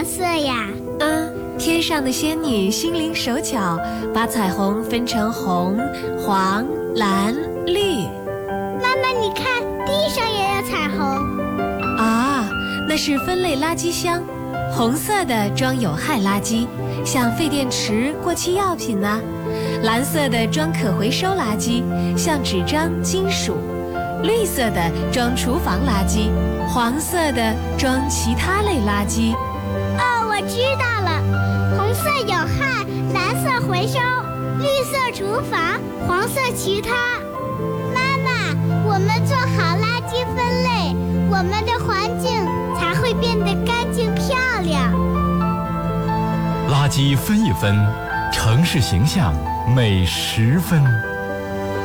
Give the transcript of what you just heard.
颜色呀？ 天上的仙女心灵手巧，把彩虹分成红、黄、蓝、绿。 妈妈，你看，地上也有彩虹。 啊，那是分类垃圾箱，红色的装有害垃圾，像废电池、过期药品呢；蓝色的装可回收垃圾，像纸张、金属；绿色的装厨房垃圾，黄色的装其他类垃圾。 哦，我知道了，红色有害，蓝色回收，绿色厨房，黄色其他。妈妈，我们做好垃圾分类，我们的环境才会变得干净漂亮。 垃圾分一分，城市形象美10分。